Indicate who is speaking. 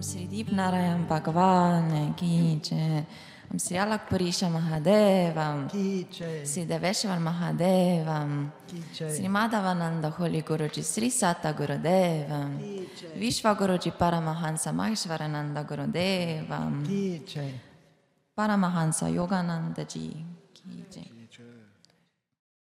Speaker 1: Sri Deepnarayan Bhagavan ki jai. Sri Alakpurisha Mahadeva
Speaker 2: ki jai.
Speaker 1: Sri Deveshwar Mahadeva
Speaker 2: ki jai.
Speaker 1: Sri Madhavananda Holy Guruji Sri Sata Gurudeva Vishwa Guruji Paramahansa Maheshwarananda Gurudeva
Speaker 2: ki jai.
Speaker 1: Paramahansa Yogananda Ji ki jai.